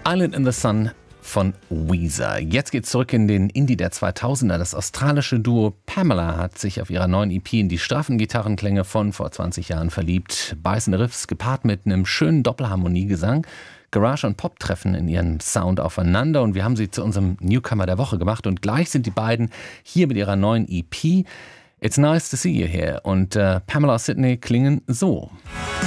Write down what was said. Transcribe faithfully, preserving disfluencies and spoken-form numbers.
Island in the Sun von Weezer. Jetzt geht's zurück in den Indie der zweitausender. Das australische Duo Pamela hat sich auf ihrer neuen E P in die straffen Gitarrenklänge von vor zwanzig Jahren verliebt. Beißende Riffs gepaart mit einem schönen Doppelharmoniegesang. Garage und Pop treffen in ihrem Sound aufeinander und wir haben sie zu unserem Newcomer der Woche gemacht. Und gleich sind die beiden hier mit ihrer neuen E P It's Nice to See You Here und äh, Pamela und Sydney klingen so.